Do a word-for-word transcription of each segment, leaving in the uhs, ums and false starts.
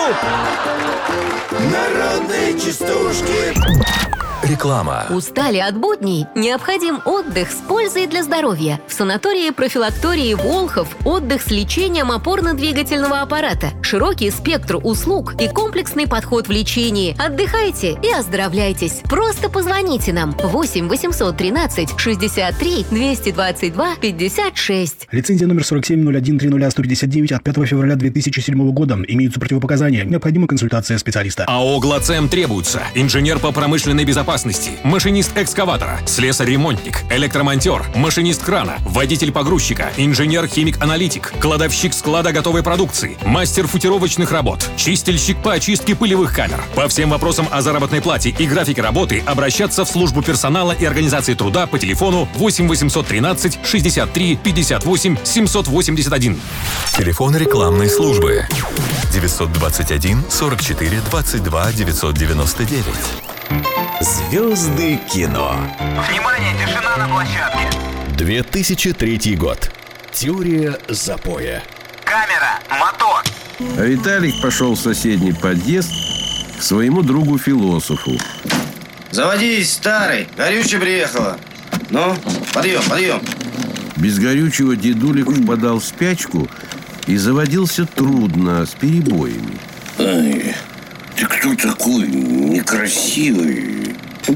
Народные частушки. Реклама. Устали от будней? Необходим отдых с пользой для здоровья. В санатории-профилактории Волхов отдых с лечением опорно-двигательного аппарата. Широкий спектр услуг и комплексный подход в лечении. Отдыхайте и оздоровляйтесь. Просто позвоните нам. восемь восемьсот тринадцать шестьдесят три двести двадцать два пятьдесят шесть. Лицензия номер сорок семь ноль один тридцать сто пятьдесят девять от пятого февраля две тысячи седьмого года. Имеются противопоказания. Необходима консультация специалиста. АО «Глацем» требуется инженер по промышленной безопасности, машинист экскаватора, слесарь-ремонтник, электромонтер, машинист крана, водитель погрузчика, инженер-химик-аналитик, кладовщик склада готовой продукции, мастер футировочных работ, чистильщик по очистке пылевых камер. По всем вопросам о заработной плате и графике работы обращаться в службу персонала и организации труда по телефону восемь восемьсот тринадцать шестьдесят три пятьдесят восемь семьсот восемьдесят один. Телефон рекламной службы девятьсот двадцать один сорок четыре двадцать два девятьсот девяносто девять. Звезды кино. Внимание, тишина на площадке. две тысячи третий год. Теория запоя. Камера, мотор. А Виталик пошел в соседний подъезд к своему другу-философу. Заводись, старый, горючее приехало. Ну, подъем, подъем. Без горючего дедулик впадал в спячку и заводился трудно, с перебоями. Ай, ты кто такой некрасивый?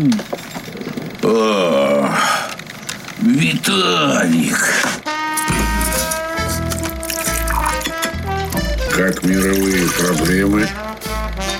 А, Виталик. Как мировые проблемы?